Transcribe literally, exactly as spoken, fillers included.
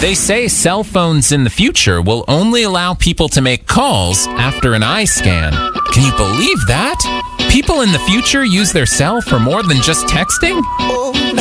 They say cell phones in the future will only allow people to make calls after an eye scan. Can you believe that? People in the future use their cell for more than just texting?